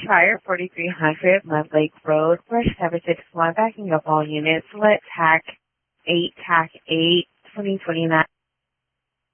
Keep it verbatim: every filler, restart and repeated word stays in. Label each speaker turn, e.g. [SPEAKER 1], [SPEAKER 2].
[SPEAKER 1] Fire forty-three hundred Mud Lake Road, Brush seven six one, backing up all units. Let TAC eight, TAC eight, twenty twenty-nine.